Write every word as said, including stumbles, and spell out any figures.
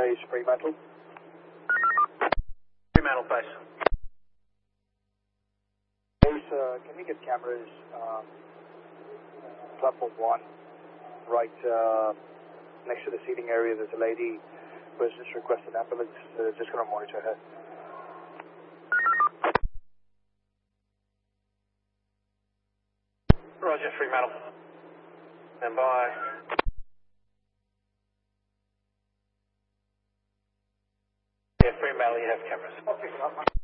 base, Fremantle. Fremantle base. Base, uh, can you get cameras, um, platform one, right, uh, next to the seating area? There's a lady who has just requested ambulance, uh, just going to monitor her. Roger, Fremantle. Stand by. Yeah, Fremantle, you have cameras. I'll pick it up, mate.